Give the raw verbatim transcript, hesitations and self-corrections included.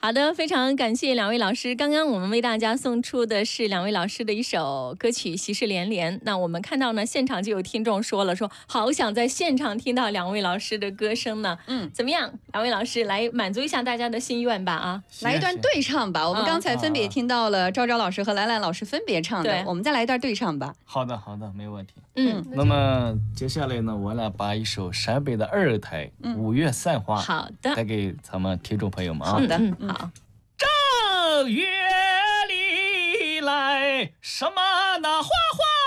好的，非常感谢两位老师。刚刚我们为大家送出的是两位老师的一首歌曲《喜事连连》。那我们看到呢，现场就有听众说了，说好想在现场听到两位老师的歌声呢。嗯，怎么样？两位老师来满足一下大家的心愿吧啊！ 来一段对唱吧。我们刚才分别听到了昭昭老师和兰兰老师分别唱的， 对我们再来一段对唱吧。 好的，好的，没问题。 嗯， 那么接下来呢，我来把一首陕北的二台《五月散花》 好的带给咱们听众朋友们啊。 好的， 嗯，好。 正月里来，什么那花花